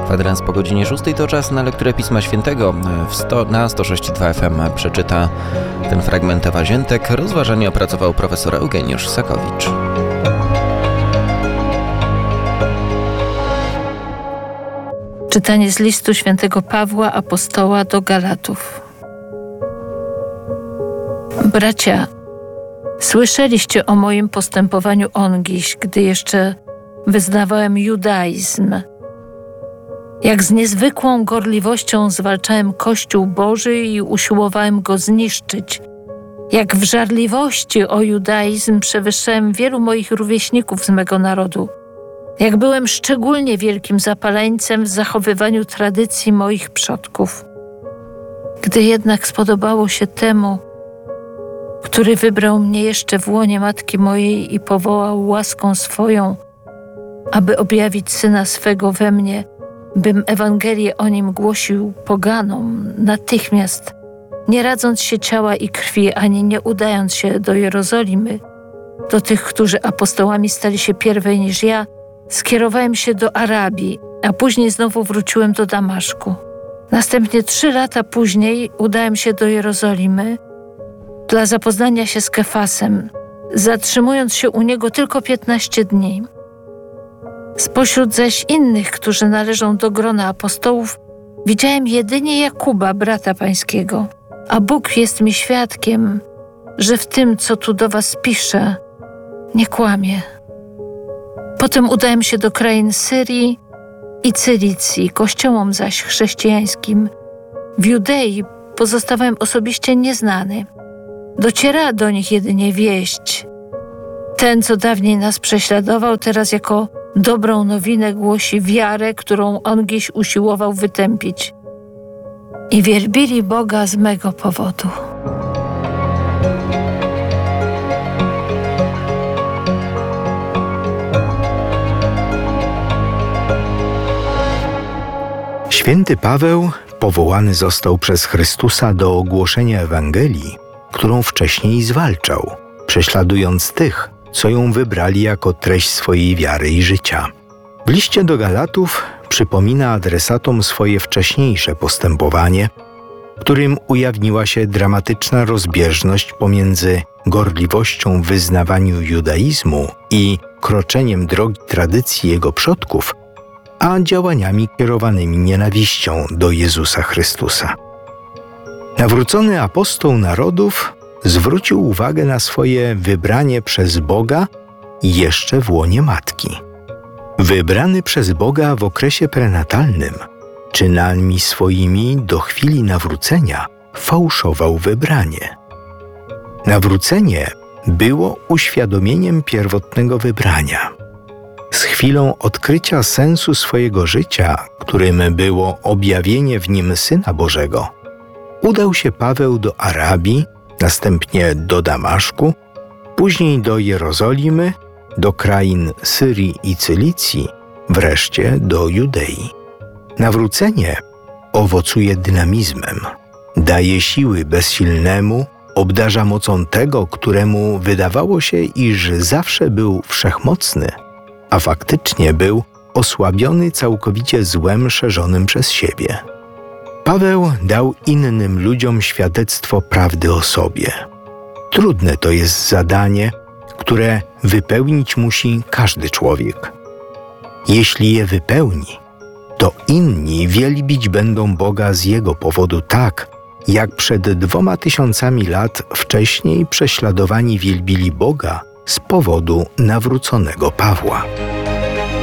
Kwadrans po godzinie 6 to czas na lekturę Pisma Świętego. Na 106,2 FM przeczyta ten fragment Ewa Ziętek. Rozważanie opracował profesor Eugeniusz Sakowicz. Czytanie z listu świętego Pawła apostoła do Galatów. Bracia, słyszeliście o moim postępowaniu ongiś, gdy jeszcze wyznawałem judaizm. Jak z niezwykłą gorliwością zwalczałem Kościół Boży i usiłowałem go zniszczyć. Jak w żarliwości o judaizm przewyższałem wielu moich rówieśników z mego narodu. Jak byłem szczególnie wielkim zapaleńcem w zachowywaniu tradycji moich przodków. Gdy jednak spodobało się temu, który wybrał mnie jeszcze w łonie matki mojej i powołał łaską swoją, aby objawić Syna swego we mnie, bym Ewangelię o Nim głosił poganom natychmiast, nie radząc się ciała i krwi, ani nie udając się do Jerozolimy, do tych, którzy apostołami stali się pierwej niż ja, skierowałem się do Arabii, a później znowu wróciłem do Damaszku. Następnie 3 lata później udałem się do Jerozolimy dla zapoznania się z Kefasem, zatrzymując się u niego tylko 15 dni. Spośród zaś innych, którzy należą do grona apostołów, widziałem jedynie Jakuba, brata pańskiego, a Bóg jest mi świadkiem, że w tym, co tu do was piszę, nie kłamie. Potem udałem się do krain Syrii i Cylicji, kościołom zaś chrześcijańskim. W Judei pozostawałem osobiście nieznany. Dociera do nich jedynie wieść. Ten, co dawniej nas prześladował, teraz jako dobrą nowinę głosi wiarę, którą on gdzieś usiłował wytępić. I wielbili Boga z mego powodu. Święty Paweł powołany został przez Chrystusa do ogłoszenia Ewangelii, którą wcześniej zwalczał, prześladując tych, co ją wybrali jako treść swojej wiary i życia. W liście do Galatów przypomina adresatom swoje wcześniejsze postępowanie, w którym ujawniła się dramatyczna rozbieżność pomiędzy gorliwością w wyznawaniu judaizmu i kroczeniem drogi tradycji jego przodków, a działaniami kierowanymi nienawiścią do Jezusa Chrystusa. Nawrócony apostoł narodów zwrócił uwagę na swoje wybranie przez Boga jeszcze w łonie matki. Wybrany przez Boga w okresie prenatalnym, czynami swoimi do chwili nawrócenia fałszował wybranie. Nawrócenie było uświadomieniem pierwotnego wybrania. Z chwilą odkrycia sensu swojego życia, którym było objawienie w nim Syna Bożego, udał się Paweł do Arabii, następnie do Damaszku, później do Jerozolimy, do krain Syrii i Cylicji, wreszcie do Judei. Nawrócenie owocuje dynamizmem, daje siły bezsilnemu, obdarza mocą tego, któremu wydawało się, iż zawsze był wszechmocny, a faktycznie był osłabiony całkowicie złem szerzonym przez siebie. Paweł dał innym ludziom świadectwo prawdy o sobie. Trudne to jest zadanie, które wypełnić musi każdy człowiek. Jeśli je wypełni, to inni wielbić będą Boga z Jego powodu tak, jak przed 2000 lat wcześniej prześladowani wielbili Boga z powodu nawróconego Pawła.